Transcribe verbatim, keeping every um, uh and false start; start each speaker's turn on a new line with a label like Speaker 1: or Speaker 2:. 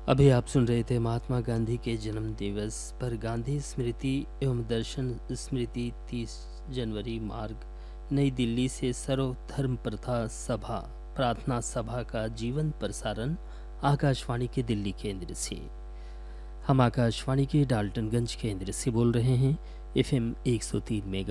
Speaker 1: अभी आप सुन रहे थे महात्मा गांधी के जन्म दिवस पर गांधी स्मृति एवं दर्शन स्मृति तीस जनवरी मार्ग नई दिल्ली से सर्वधर्म प्रथा सभा प्रार्थना सभा का जीवन प्रसारण आकाशवाणी के दिल्ली केंद्र से। हम आकाशवाणी के डाल्टनगंज केंद्र से बोल रहे हैं। एफएम एक सौ तीन मेगा